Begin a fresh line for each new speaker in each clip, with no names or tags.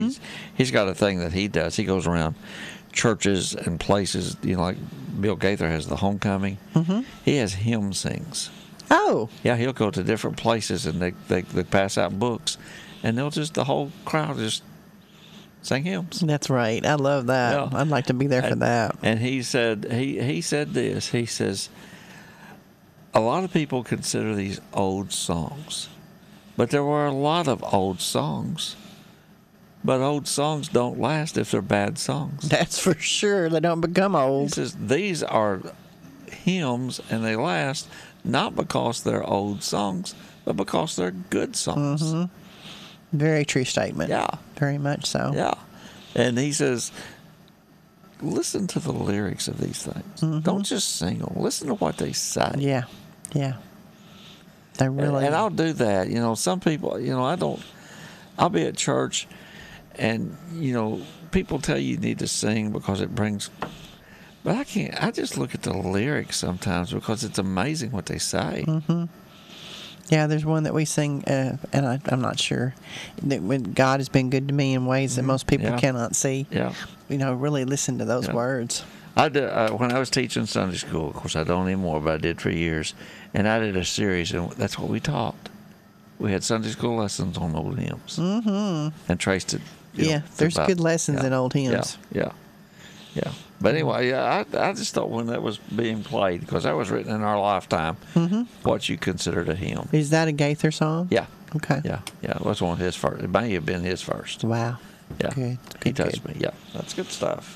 He's got a thing that he does. He goes around churches and places, like Bill Gaither has the homecoming. He has hymn sings.
Oh.
Yeah, he'll go to different places and they pass out books, and the whole crowd just sing hymns.
That's right. I love that.
Yeah.
I'd like to be there for that.
And he said he said this. He says, a lot of people consider these old songs, but there were a lot of old songs. But old songs don't last if they're bad songs.
That's for sure. They don't become
He
old.
says these are hymns, and they last not because they're old songs, but because they're good songs.
Very true statement.
Yeah.
Very much so.
Yeah. And he says, listen to the lyrics of these things. Don't just sing them. Listen to what they say.
Yeah. Yeah. They really.
And I'll do that. Some people, I'll be at church and, people tell you need to sing because it brings, but I can't. I just look at the lyrics sometimes because it's amazing what they say.
Yeah, there's one that we sing, and I'm not sure, that when God has been good to me in ways that most people cannot see.
Yeah.
Really listen to those words.
I did, when I was teaching Sunday school, of course I don't anymore, but I did for years, and I did a series, and that's what we taught. We had Sunday school lessons on old hymns, and traced it.
There's good lessons in old hymns.
Yeah. But anyway, I just thought when that was being played, because that was written in our lifetime, what you considered a hymn.
Is that a Gaither song?
Yeah.
Okay.
Yeah. It was one of his first. It may have been his first.
Wow.
Yeah.
Good.
He touched me. Yeah. That's good stuff.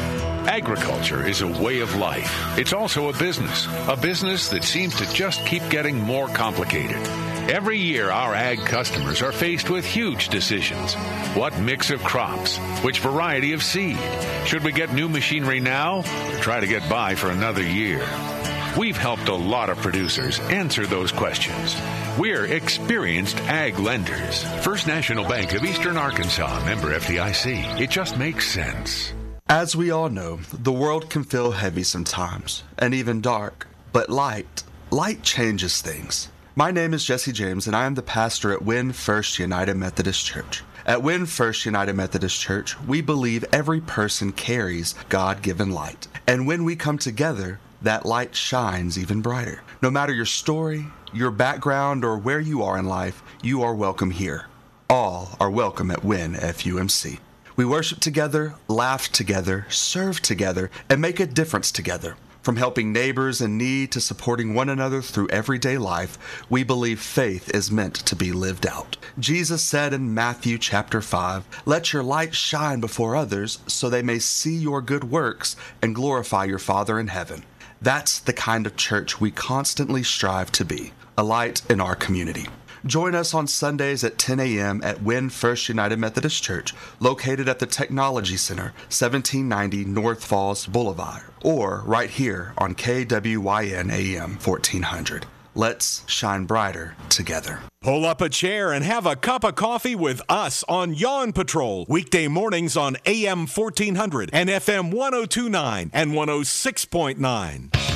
Agriculture is a way of life. It's also a business that seems to just keep getting more complicated. Every year, our ag customers are faced with huge decisions. What mix of crops? Which variety of seed? Should we get new machinery now or try to get by for another year? We've helped a lot of producers answer those questions. We're experienced ag lenders. First National Bank of Eastern Arkansas, member FDIC. It just makes sense.
As we all know, the world can feel heavy sometimes, and even dark. But light changes things. My name is Jesse James, and I am the pastor at Wynn First United Methodist Church. At Wynn First United Methodist Church, we believe every person carries God-given light. And when we come together, that light shines even brighter. No matter your story, your background, or where you are in life, you are welcome here. All are welcome at Wynn FUMC. We worship together, laugh together, serve together, and make a difference together. From helping neighbors in need to supporting one another through everyday life, we believe faith is meant to be lived out. Jesus said in Matthew chapter 5, "Let your light shine before others so they may see your good works and glorify your Father in heaven." That's the kind of church we constantly strive to be, a light in our community. Join us on Sundays at 10 a.m. at Wynn First United Methodist Church, located at the Technology Center, 1790 North Falls Boulevard, or right here on KWYN AM 1400. Let's shine brighter together.
Pull up a chair and have a cup of coffee with us on Yawn Patrol. Weekday mornings on AM 1400 and FM 1029 and 106.9.